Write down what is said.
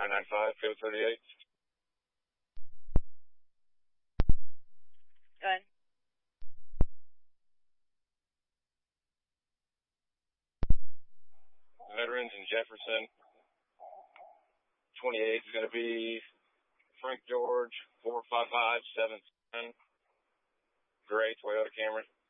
995, code 38. Go ahead. Veterans in Jefferson. 28 is going to be Frank George, 45577. Gray Toyota Camry.